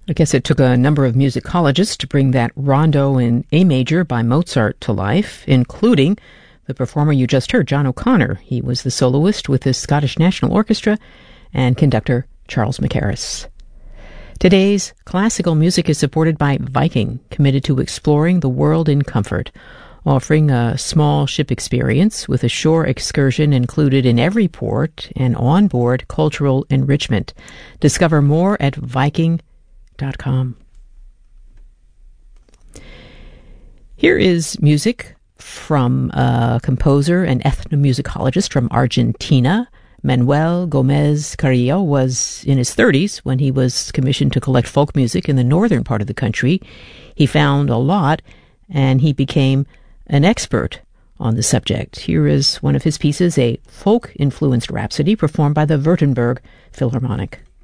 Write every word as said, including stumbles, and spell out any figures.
I guess it took a number of musicologists to bring that rondo in A major by Mozart to life, including the performer you just heard, John O'Connor. He was the soloist with the Scottish National Orchestra and conductor Charles Mackerras. Today's classical music is supported by Viking, committed to exploring the world in comfort, offering a small ship experience with a shore excursion included in every port and onboard cultural enrichment. Discover more at Viking dot com. Here is music from a composer and ethnomusicologist from Argentina. Manuel Gomez Carrillo was in his thirties when he was commissioned to collect folk music in the northern part of the country. He found a lot, and he became an expert on the subject. Here is one of his pieces, a folk-influenced rhapsody performed by the Württemberg Philharmonic.